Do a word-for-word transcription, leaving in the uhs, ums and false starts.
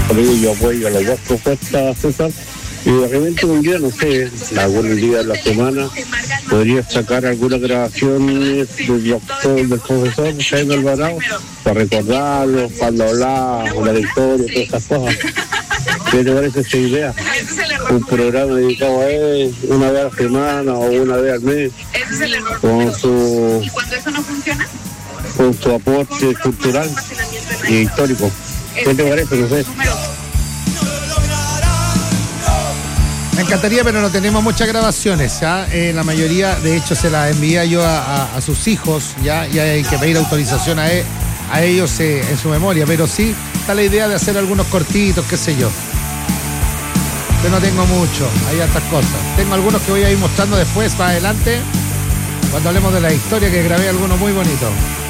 Por ello yo apoyo a las dos propuestas, César. Y de repente un día, no sé, algún día de la semana, podría sacar alguna grabación del doctor, del profesor Jaime Alvarado, para recordarlo, cuando hablaba, una victoria, todas esas cosas. ¿Qué te parece esa idea? Un programa dedicado a él, una vez a la semana o una vez al mes, con su, ¿Y cuando eso no funciona? con su aporte cultural y histórico. ¿Qué te parece? No sé. Me encantaría, pero no tenemos muchas grabaciones, ¿ya? Eh, la mayoría, de hecho, se las envía yo a, a, a sus hijos, ¿ya? Y hay que pedir autorización a, e, a ellos eh, en su memoria, pero sí está la idea de hacer algunos cortitos, qué sé yo. Yo no tengo mucho, hay hartas cosas. Tengo algunos que voy a ir mostrando después, más adelante, cuando hablemos de la historia, que grabé algunos muy bonitos.